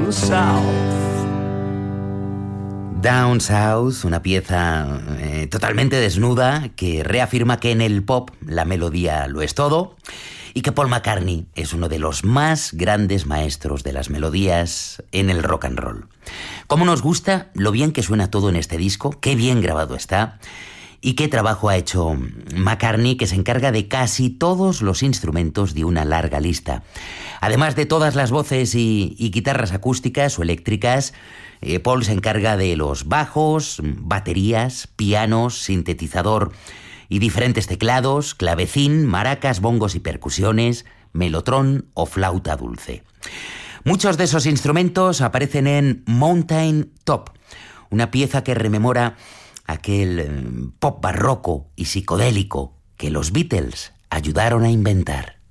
Down South. Down South, una pieza totalmente desnuda que reafirma que en el pop la melodía lo es todo y que Paul McCartney es uno de los más grandes maestros de las melodías en el rock and roll. Cómo nos gusta lo bien que suena todo en este disco, qué bien grabado está y qué trabajo ha hecho McCartney, que se encarga de casi todos los instrumentos de una larga lista. Además de todas las voces y guitarras acústicas o eléctricas, Paul se encarga de los bajos, baterías, pianos, sintetizador y diferentes teclados, clavecín, maracas, bongos y percusiones, melotrón o flauta dulce. Muchos de esos instrumentos aparecen en Mountain Top, una pieza que rememora aquel pop barroco y psicodélico que los Beatles ayudaron a inventar.